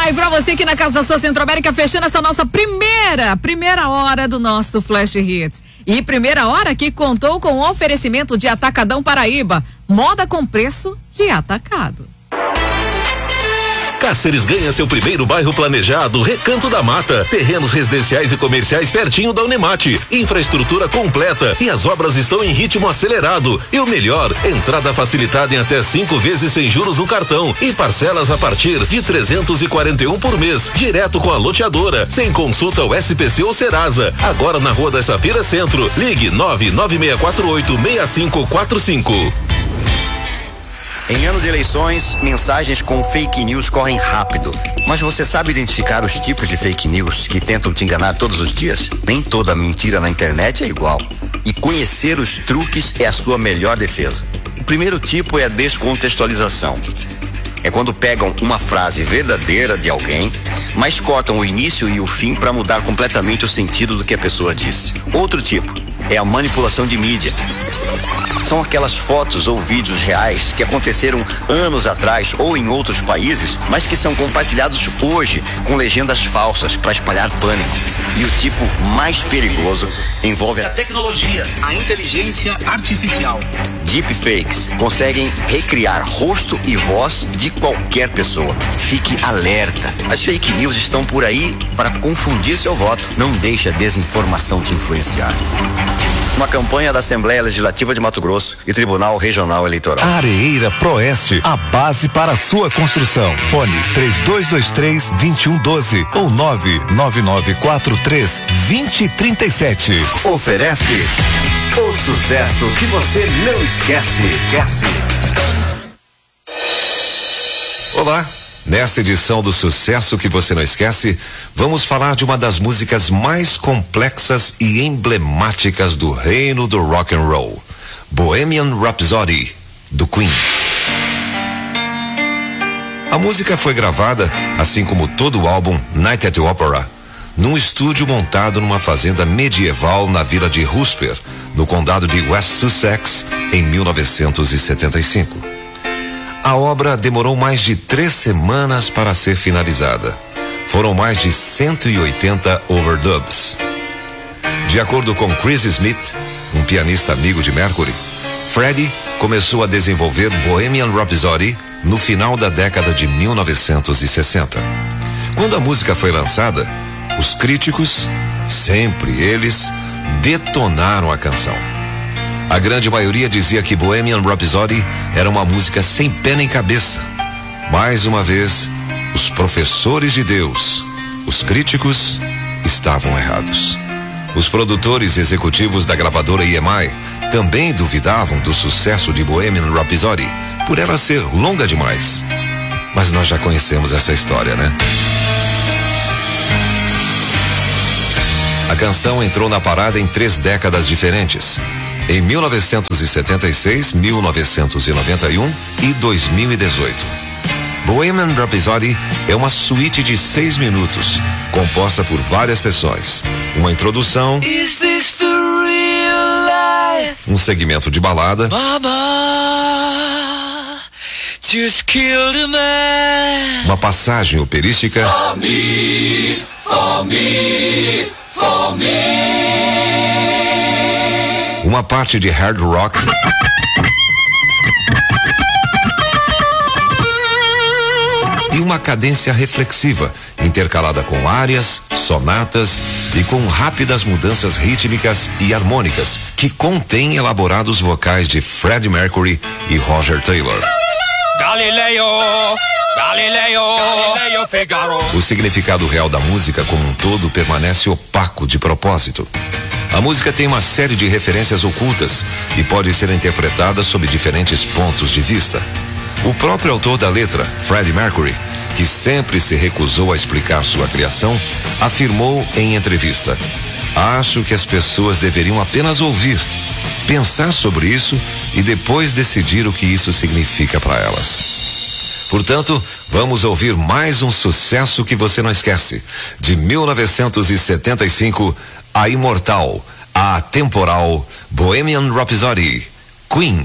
E pra você aqui na Casa da Sua Centro-América, fechando essa nossa primeira hora do nosso Flash Hits. E primeira hora que contou com o oferecimento de Atacadão Paraíba. Moda com preço de atacado. Cáceres ganha seu primeiro bairro planejado, Recanto da Mata. Terrenos residenciais e comerciais pertinho da Unemate. Infraestrutura completa e as obras estão em ritmo acelerado. E o melhor, entrada facilitada em até 5 vezes sem juros no cartão e parcelas a partir de 341 por mês, direto com a loteadora, sem consulta ao SPC ou Serasa. Agora na Rua da Safira Centro. Ligue 996486545. Em ano de eleições, mensagens com fake news correm rápido. Mas você sabe identificar os tipos de fake news que tentam te enganar todos os dias? Nem toda mentira na internet é igual. E conhecer os truques é a sua melhor defesa. O primeiro tipo é a descontextualização. É quando pegam uma frase verdadeira de alguém, mas cortam o início e o fim para mudar completamente o sentido do que a pessoa disse. Outro tipo é a manipulação de mídia. São aquelas fotos ou vídeos reais que aconteceram anos atrás ou em outros países, mas que são compartilhados hoje com legendas falsas para espalhar pânico. E o tipo mais perigoso envolve a tecnologia, a inteligência artificial. Deepfakes conseguem recriar rosto e voz de qualquer pessoa. Fique alerta. As fake news estão por aí para confundir seu voto. Não deixe a desinformação te influenciar. Uma campanha da Assembleia Legislativa de Mato Grosso e Tribunal Regional Eleitoral. Areeira Proeste, a base para a sua construção. Fone 3223-2112 ou 99943-2037. Oferece o sucesso que você não esquece. Olá, nesta edição do Sucesso que você não esquece, vamos falar de uma das músicas mais complexas e emblemáticas do reino do rock and roll, Bohemian Rhapsody, do Queen. A música foi gravada, assim como todo o álbum Night at the Opera, num estúdio montado numa fazenda medieval na vila de Husper, no condado de West Sussex, em 1975. A obra demorou mais de 3 semanas para ser finalizada. Foram mais de 180 overdubs. De acordo com Chris Smith, um pianista amigo de Mercury, Freddie começou a desenvolver Bohemian Rhapsody no final da década de 1960. Quando a música foi lançada, os críticos, sempre eles, detonaram a canção. A grande maioria dizia que Bohemian Rhapsody era uma música sem pé nem cabeça. Mais uma vez, os professores de Deus, os críticos, estavam errados. Os produtores executivos da gravadora EMI também duvidavam do sucesso de Bohemian Rhapsody, por ela ser longa demais. Mas nós já conhecemos essa história, né? A canção entrou na parada em 3 décadas diferentes. Em 1976, 1991 e 2018. Bohemian Rhapsody é uma suíte de 6 minutos, composta por várias sessões. Uma introdução, um segmento de balada, uma passagem operística, uma parte de hard rock e uma cadência reflexiva, intercalada com áreas, sonatas e com rápidas mudanças rítmicas e harmônicas, que contém elaborados vocais de Freddie Mercury e Roger Taylor. Galileo, Figaro. O significado real da música como um todo permanece opaco de propósito. A música tem uma série de referências ocultas e pode ser interpretada sob diferentes pontos de vista. O próprio autor da letra, Freddie Mercury, que sempre se recusou a explicar sua criação, afirmou em entrevista: "Acho que as pessoas deveriam apenas ouvir, pensar sobre isso e depois decidir o que isso significa para elas." Portanto, vamos ouvir mais um sucesso que você não esquece. De 1975, a imortal, a atemporal Bohemian Rhapsody, Queen.